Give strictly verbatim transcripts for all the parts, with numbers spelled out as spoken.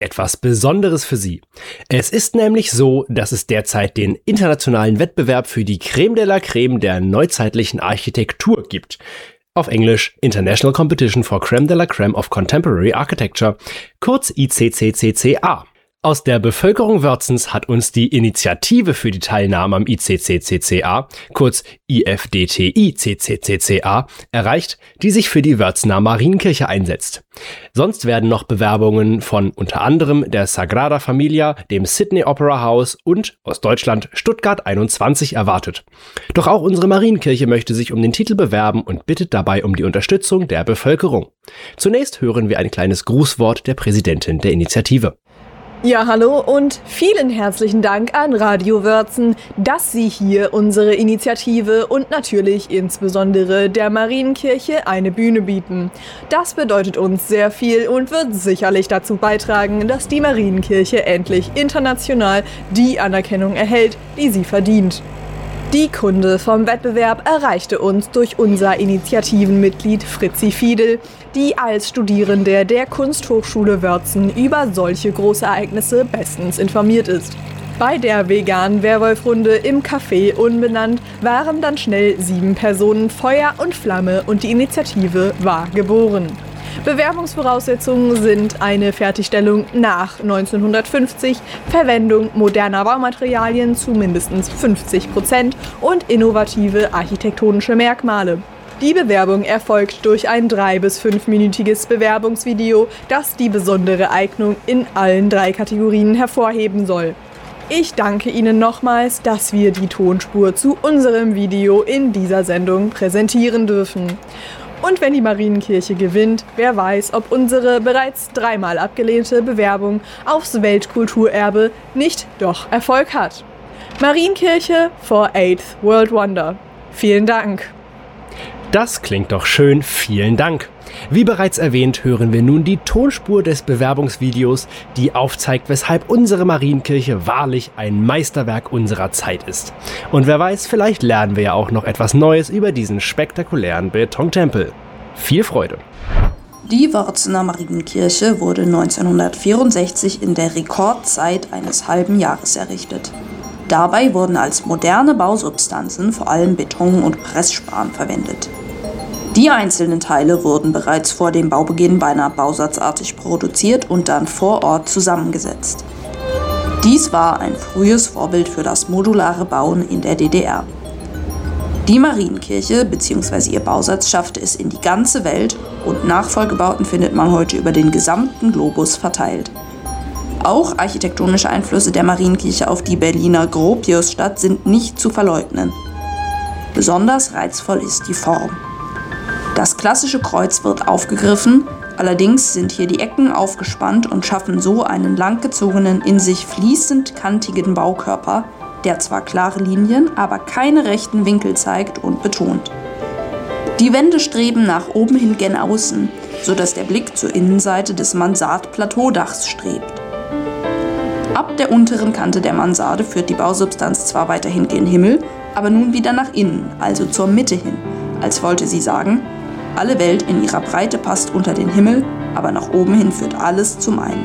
etwas Besonderes für Sie. Es ist nämlich so, dass es derzeit den internationalen Wettbewerb für die Creme de la Creme der neuzeitlichen Architektur gibt. Auf Englisch International Competition for Creme de la Creme of Contemporary Architecture, kurz I C C C C A. Aus der Bevölkerung Wörzens hat uns die Initiative für die Teilnahme am I C C C C A, kurz I F D T I C C C C A, erreicht, die sich für die Wörzener Marienkirche einsetzt. Sonst werden noch Bewerbungen von unter anderem der Sagrada Familia, dem Sydney Opera House und aus Deutschland Stuttgart einundzwanzig erwartet. Doch auch unsere Marienkirche möchte sich um den Titel bewerben und bittet dabei um die Unterstützung der Bevölkerung. Zunächst hören wir ein kleines Grußwort der Präsidentin der Initiative. Ja, hallo und vielen herzlichen Dank an Radio Wörzen, dass Sie hier unsere Initiative und natürlich insbesondere der Marienkirche eine Bühne bieten. Das bedeutet uns sehr viel und wird sicherlich dazu beitragen, dass die Marienkirche endlich international die Anerkennung erhält, die sie verdient. Die Kunde vom Wettbewerb erreichte uns durch unser Initiativenmitglied Fritzi Fiedel, die als Studierende der Kunsthochschule Wörzen über solche Großereignisse bestens informiert ist. Bei der veganen Werwolf-Runde im Café Unbenannt waren dann schnell sieben Personen Feuer und Flamme und die Initiative war geboren. Bewerbungsvoraussetzungen sind eine Fertigstellung nach neunzehnhundertfünfzig, Verwendung moderner Baumaterialien zu mindestens fünfzig Prozent und innovative architektonische Merkmale. Die Bewerbung erfolgt durch ein drei- bis fünfminütiges Bewerbungsvideo, das die besondere Eignung in allen drei Kategorien hervorheben soll. Ich danke Ihnen nochmals, dass wir die Tonspur zu unserem Video in dieser Sendung präsentieren dürfen. Und wenn die Marienkirche gewinnt, wer weiß, ob unsere bereits dreimal abgelehnte Bewerbung aufs Weltkulturerbe nicht doch Erfolg hat. Marienkirche for eighth World Wonder. Vielen Dank. Das klingt doch schön, vielen Dank. Wie bereits erwähnt, hören wir nun die Tonspur des Bewerbungsvideos, die aufzeigt, weshalb unsere Marienkirche wahrlich ein Meisterwerk unserer Zeit ist. Und wer weiß, vielleicht lernen wir ja auch noch etwas Neues über diesen spektakulären Betontempel. Viel Freude! Die Wörzener Marienkirche wurde neunzehnhundertvierundsechzig in der Rekordzeit eines halben Jahres errichtet. Dabei wurden als moderne Bausubstanzen vor allem Beton und Pressspan verwendet. Die einzelnen Teile wurden bereits vor dem Baubeginn beinahe bausatzartig produziert und dann vor Ort zusammengesetzt. Dies war ein frühes Vorbild für das modulare Bauen in der D D R. Die Marienkirche bzw. ihr Bausatz schaffte es in die ganze Welt und Nachfolgebauten findet man heute über den gesamten Globus verteilt. Auch architektonische Einflüsse der Marienkirche auf die Berliner Gropiusstadt sind nicht zu verleugnen. Besonders reizvoll ist die Form. Das klassische Kreuz wird aufgegriffen, allerdings sind hier die Ecken aufgespannt und schaffen so einen langgezogenen, in sich fließend kantigen Baukörper, der zwar klare Linien, aber keine rechten Winkel zeigt und betont. Die Wände streben nach oben hin gen außen, sodass der Blick zur Innenseite des Mansardplateaudachs strebt. Ab der unteren Kante der Mansarde führt die Bausubstanz zwar weiterhin gen Himmel, aber nun wieder nach innen, also zur Mitte hin, als wollte sie sagen, alle Welt in ihrer Breite passt unter den Himmel, aber nach oben hin führt alles zum einen.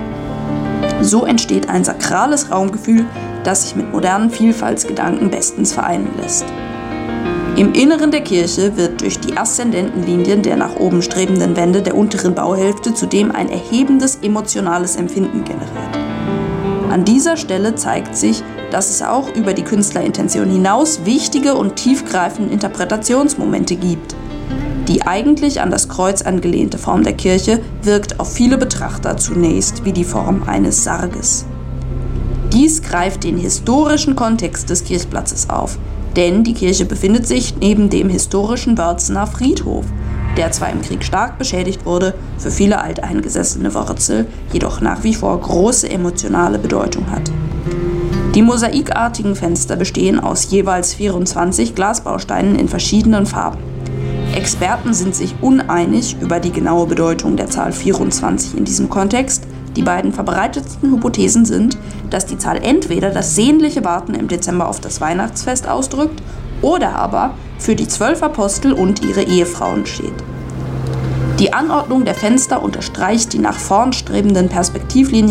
So entsteht ein sakrales Raumgefühl, das sich mit modernen Vielfaltsgedanken bestens vereinen lässt. Im Inneren der Kirche wird durch die aszendenten Linien der nach oben strebenden Wände der unteren Bauhälfte zudem ein erhebendes emotionales Empfinden generiert. An dieser Stelle zeigt sich, dass es auch über die Künstlerintention hinaus wichtige und tiefgreifende Interpretationsmomente gibt. Die eigentlich an das Kreuz angelehnte Form der Kirche wirkt auf viele Betrachter zunächst wie die Form eines Sarges. Dies greift den historischen Kontext des Kirchplatzes auf, denn die Kirche befindet sich neben dem historischen Wörzener Friedhof, der zwar im Krieg stark beschädigt wurde, für viele alteingesessene Wörzel jedoch nach wie vor große emotionale Bedeutung hat. Die mosaikartigen Fenster bestehen aus jeweils vierundzwanzig Glasbausteinen in verschiedenen Farben. Experten sind sich uneinig über die genaue Bedeutung der Zahl vierundzwanzig in diesem Kontext. Die beiden verbreitetsten Hypothesen sind, dass die Zahl entweder das sehnliche Warten im Dezember auf das Weihnachtsfest ausdrückt oder aber für die zwölf Apostel und ihre Ehefrauen steht. Die Anordnung der Fenster unterstreicht die nach vorn strebenden Perspektivlinien